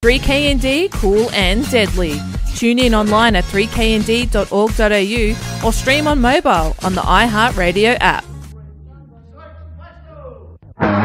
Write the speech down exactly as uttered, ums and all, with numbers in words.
three K N D, cool and deadly. Tune in online at three k n d dot org dot a u or stream on mobile on the iHeartRadio app.